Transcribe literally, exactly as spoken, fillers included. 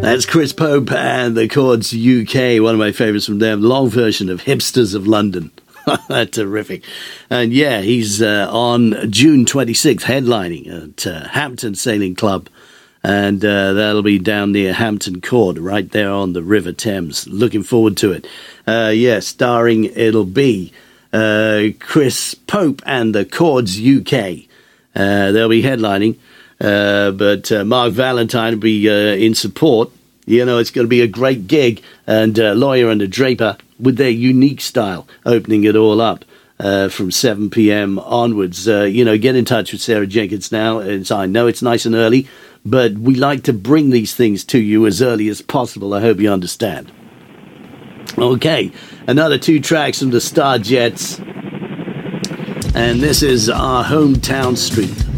That's Chris Pope and the Chords U K, one of my favourites from them. Long version of Hipsters of London. Terrific. And yeah, he's uh, on June twenty-sixth, headlining at uh, Hampton Sailing Club. And uh, that'll be down near Hampton Court, right there on the River Thames. Looking forward to it. Uh, yeah, starring, it'll be uh, Chris Pope and the Chords U K. Uh, they'll be headlining. Uh, but uh, Mark Valentine will be uh, in support. You know, it's going to be a great gig. And uh, Lawyer and the Draper, with their unique style, opening it all up uh, from seven p.m. onwards. Uh, you know, get in touch with Sarah Jenkins now. It's, I know it's nice and early, but we like to bring these things to you as early as possible. I hope you understand. Okay, another two tracks from the Star Jets. And this is Our Hometown Street.